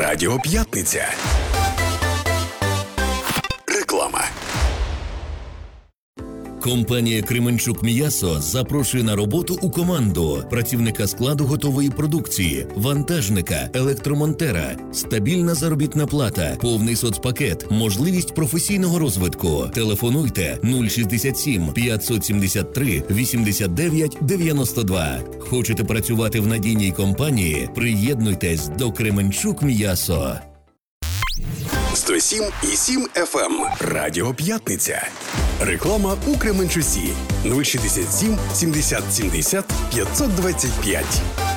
Радіо П'ятниця. Реклама. Компанія «Кременчук М'ясо» запрошує на роботу у команду працівника складу готової продукції, вантажника, електромонтера, стабільна заробітна плата, повний соцпакет, можливість професійного розвитку. Телефонуйте 067 573 89 92. Хочете працювати в надійній компанії? Приєднуйтесь до «Кременчук М'ясо». 107,7 FM. Радіо П'ятниця. Реклама у Кременчусі. 067 70 70 525.